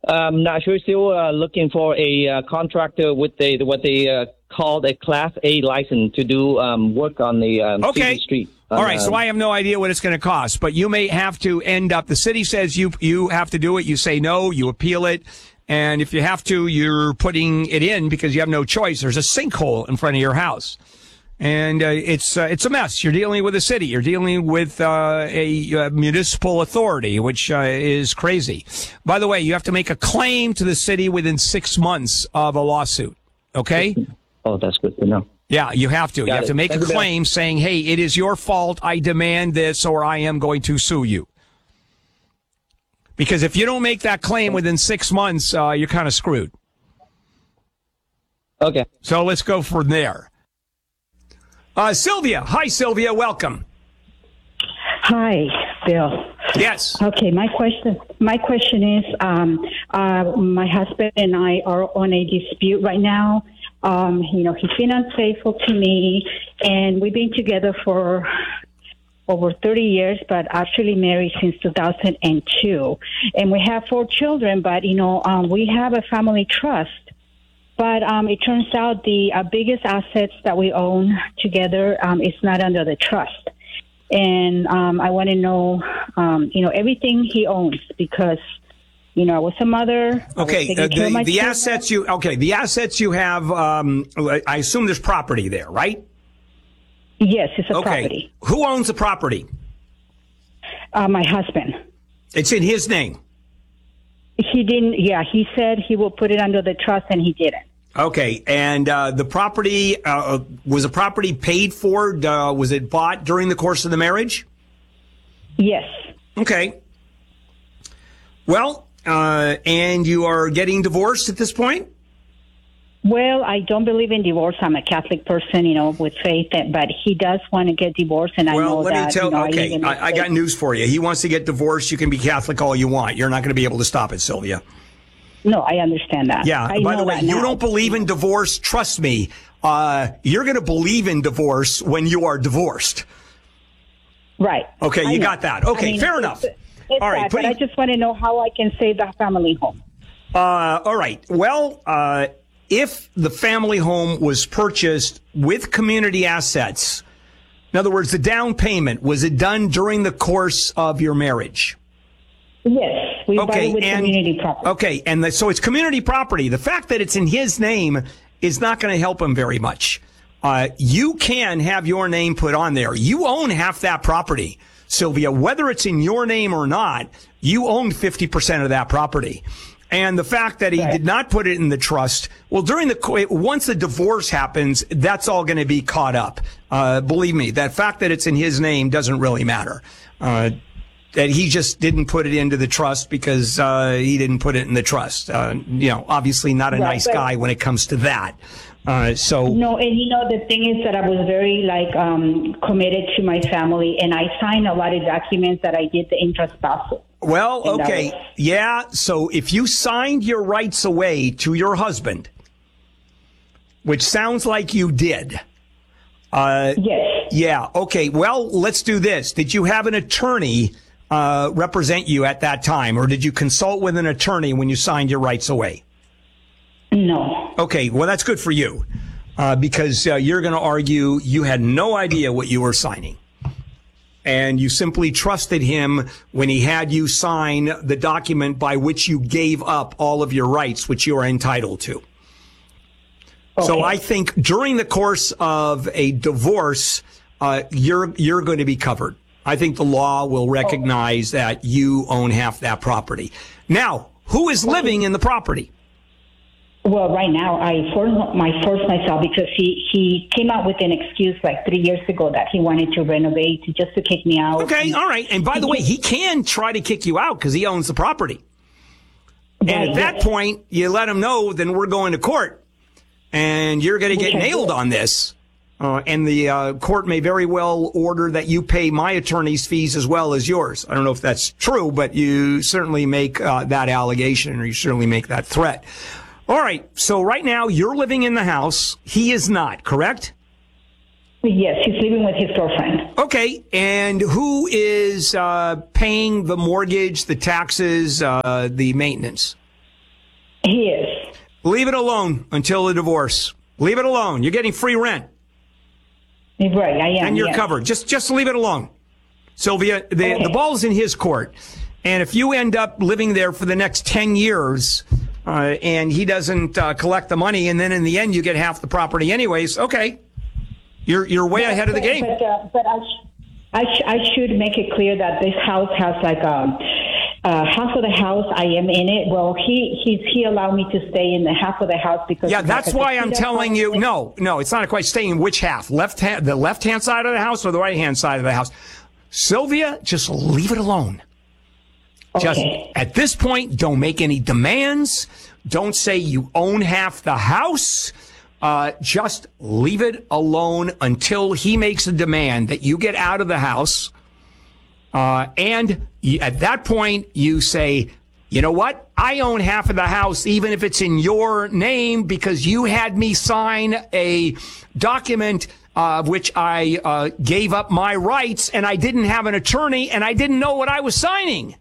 Not sure. Still looking for a contractor with what they called a Class A license to do work on the okay. street. All right, so I have no idea what it's going to cost, but you may have to end up. The city says you have to do it. You say no. You appeal it. And if you have to, you're putting it in because you have no choice. There's a sinkhole in front of your house. And it's a mess. You're dealing with a city. You're dealing with a municipal authority, which is crazy. By the way, you have to make a claim to the city within 6 months of a lawsuit. Okay? Oh, that's good to know. Yeah, you have to. You have to make a claim saying, hey, it is your fault. I demand this or I am going to sue you. Because if you don't make that claim within 6 months, you're kind of screwed. Okay. So let's go from there. Sylvia. Hi, Sylvia. Welcome. Hi, Bill. Yes. Okay, my question is, my husband and I are on a dispute right now. He's been unfaithful to me, and we've been together for over 30 years, but actually married since 2002. And we have 4 children, but, we have a family trust. But it turns out the biggest assets that we own together is not under the trust. And I want to know, everything he owns because, I was a mother. Okay, the assets you have, I assume there's property there, right? Yes, it's a property. Who owns the property? My husband. It's in his name. He didn't. Yeah, he said he will put it under the trust, and he didn't. Okay, and the property was a property paid for? Was it bought during the course of the marriage? Yes. Okay. Well, and you are getting divorced at this point? Well, I don't believe in divorce. I'm a Catholic person, with faith, but he does want to get divorced, and I know that. Well, let me tell. Okay, I got news for you. He wants to get divorced. You can be Catholic all you want. You're not going to be able to stop it, Sylvia. No, I understand that. Yeah. By the way, you don't believe in divorce. Trust me. You're going to believe in divorce when you are divorced. Right. Okay, you got that. Okay, fair enough. All right, but I just want to know how I can save the family home. All right. Well, if the family home was purchased with community assets, in other words, the down payment, was it done during the course of your marriage? Yes, we bought it with community property. Okay, and so it's community property. The fact that it's in his name is not going to help him very much. You can have your name put on there. You own half that property, Sylvia. Whether it's in your name or not, you own 50% of that property. And the fact that he did not put it in the trust, well, once the divorce happens, that's all going to be caught up. Believe me, that fact that it's in his name doesn't really matter. That he just didn't put it into the trust because he didn't put it in the trust. Obviously not a nice guy when it comes to that. No, and the thing is that I was very committed to my family, and I signed a lot of documents that I did the intraspousal. Well, okay, yeah. So if you signed your rights away to your husband, which sounds like you did. Yes. Yeah. Okay. Well, let's do this. Did you have an attorney represent you at that time, or did you consult with an attorney when you signed your rights away? No. Okay. Well, that's good for you because you're going to argue you had no idea what you were signing. And you simply trusted him when he had you sign the document by which you gave up all of your rights, which you are entitled to. Okay. So I think during the course of a divorce, you're going to be covered. I think the law will recognize that you own half that property. Now, who is living in the property? Well, right now, I forced myself because he came out with an excuse 3 years ago that he wanted to renovate just to kick me out. Okay, all right. And by the way, he can try to kick you out because he owns the property. And at that point, you let him know, then we're going to court. And you're going to get nailed on this. And the court may very well order that you pay my attorney's fees as well as yours. I don't know if that's true, but you certainly make that allegation, or you certainly make that threat. All right. So right now you're living in the house. He is not, correct? Yes, he's living with his girlfriend. Okay. And who is paying the mortgage, the taxes, the maintenance? He is. Leave it alone until the divorce. Leave it alone. You're getting free rent. Right, I am. And you're covered. Just leave it alone. Sylvia, the ball's in his court. And if you end up living there for the next 10 years and he doesn't collect the money, and then in the end you get half the property anyways, okay. You're way ahead of the game. But I should make it clear that this house has like half of the house I am in it. Well, he allowed me to stay in the half of the house because that's why I'm telling you. No, it's not quite staying in which half? The left hand side of the house or the right hand side of the house? Sylvia, just leave it alone. Okay. Just at this point, don't make any demands. Don't say you own half the house. Just leave it alone until he makes a demand that you get out of the house. And at that point, you say, you know what? I own half of the house, even if it's in your name, because you had me sign a document which I gave up my rights, and I didn't have an attorney, and I didn't know what I was signing.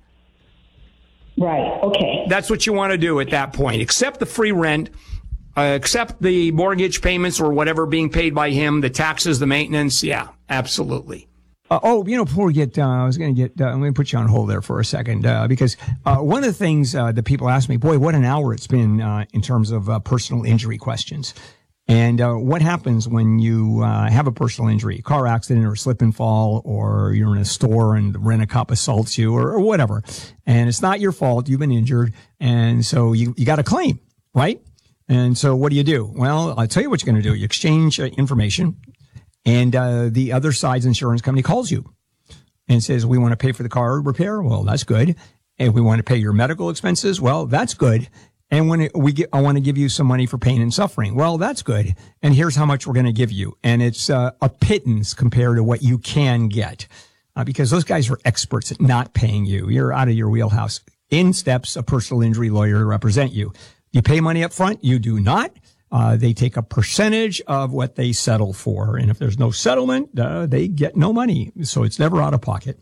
Right. Okay. That's what you want to do at that point. Accept the free rent. Accept the mortgage payments or whatever being paid by him, the taxes, the maintenance. Yeah, absolutely. Before we get, I was going to get, let me put you on hold there for a second, because one of the things that people ask me, boy, what an hour it's been in terms of personal injury questions. And what happens when you have a personal injury, a car accident or slip and fall, or you're in a store and the rent-a-cop assaults you or whatever, and it's not your fault, you've been injured, and so you got a claim, right? And so what do? Well, I'll tell you what you're going to do. You exchange information, and the other side's insurance company calls you and says, we want to pay for the car repair. Well, that's good. And we want to pay your medical expenses. Well, that's good. And when I want to give you some money for pain and suffering. Well, that's good. And here's how much we're going to give you. And it's a pittance compared to what you can get because those guys are experts at not paying you. You're out of your wheelhouse. In steps a personal injury lawyer to represent you. You pay money up front. You do not. They take a percentage of what they settle for. And if there's no settlement, they get no money. So it's never out of pocket.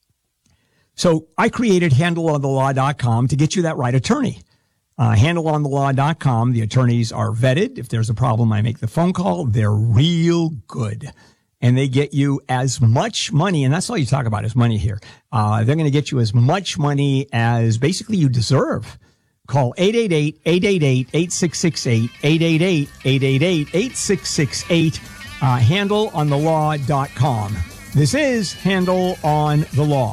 So I created handleonthelaw.com to get you that right attorney. Handleonthelaw.com. The attorneys are vetted. If there's a problem, I make the phone call. They're real good. And they get you as much money. And that's all you talk about is money here. They're going to get you as much money as basically you deserve. Call 888-888-8668, 888-888-8668, handleonthelaw.com. This is Handle on the Law.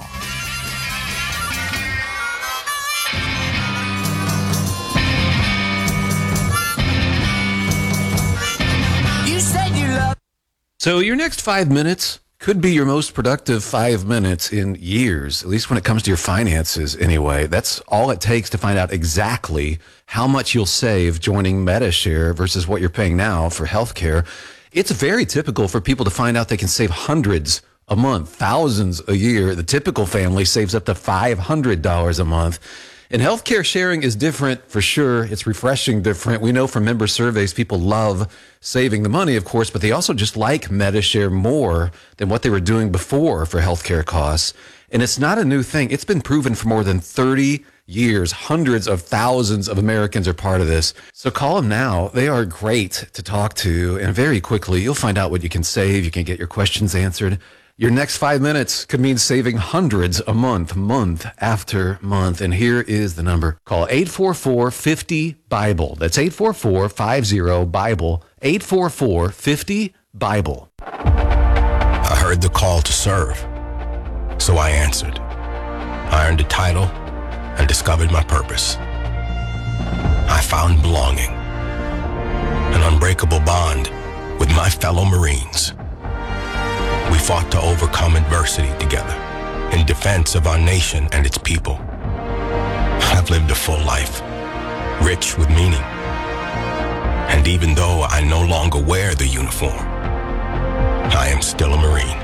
You said you love. So your next 5 minutes could be your most productive 5 minutes in years, at least when it comes to your finances anyway. That's all it takes to find out exactly how much you'll save joining Medi-Share versus what you're paying now for healthcare. It's very typical for people to find out they can save hundreds a month, thousands a year. The typical family saves up to $500 a month. And healthcare sharing is different for sure. It's refreshing different. We know from member surveys, people love saving the money, of course, but they also just like Medi-Share more than what they were doing before for healthcare costs. And it's not a new thing. It's been proven for more than 30 years. Hundreds of thousands of Americans are part of this. So call them now. They are great to talk to. And very quickly, you'll find out what you can save. You can get your questions answered. Your next 5 minutes could mean saving hundreds a month, month after month. And here is the number. Call 844-50-BIBLE. That's 844-50-BIBLE. 844-50-BIBLE. I heard the call to serve, so I answered. I earned a title and discovered my purpose. I found belonging, an unbreakable bond with my fellow Marines. We fought to overcome adversity together in defense of our nation and its people. I've lived a full life, rich with meaning. And even though I no longer wear the uniform, I am still a Marine.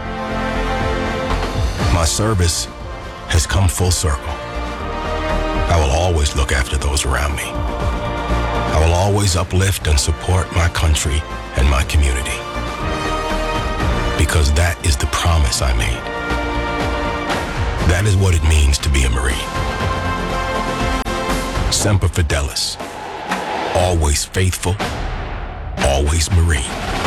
My service has come full circle. I will always look after those around me. I will always uplift and support my country and my community. Because that is the promise I made. That is what it means to be a Marine. Semper Fidelis, Always faithful, always Marine.